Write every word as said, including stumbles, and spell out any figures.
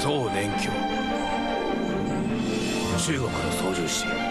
超年巨。中国の操縦士